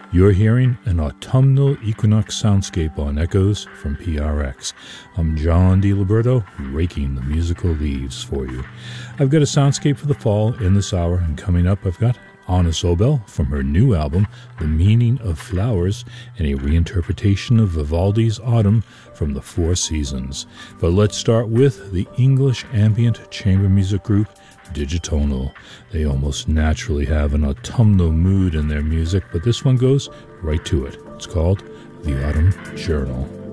You're hearing an autumnal equinox soundscape on Echoes from PRX. I'm John DiLiberto, raking the musical leaves for you. I've got a soundscape for the fall in this hour, and coming up I've got Anna Sobel from her new album, The Meaning of Flowers, and a reinterpretation of Vivaldi's Autumn from the Four Seasons. But let's start with the English ambient chamber music group Digitonal. They almost naturally have an autumnal mood in their music, but this one goes right to it. It's called The Autumn Journal.